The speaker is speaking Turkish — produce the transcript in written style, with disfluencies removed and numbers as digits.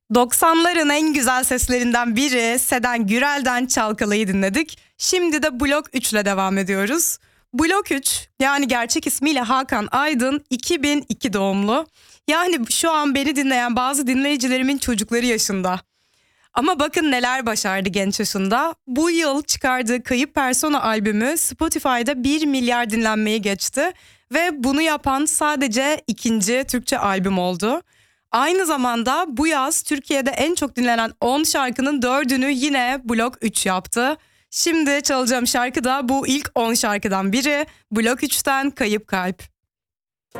90'ların en güzel seslerinden biri Seden Gürel'den Çalkalay'ı dinledik. Şimdi de Blok 3 ile devam ediyoruz. Blok 3 yani gerçek ismiyle Hakan Aydın 2002 doğumlu. Yani şu an beni dinleyen bazı dinleyicilerimin çocukları yaşında. Ama bakın neler başardı genç yaşında. Bu yıl çıkardığı Kayıp Persona albümü Spotify'da 1 milyar dinlenmeyi geçti. Ve bunu yapan sadece ikinci Türkçe albüm oldu. Aynı zamanda bu yaz Türkiye'de en çok dinlenen 10 şarkının 4'ünü yine Blok 3 yaptı. Şimdi çalacağım şarkı da bu ilk 10 şarkıdan biri. Blok 3'ten Kayıp Kalp.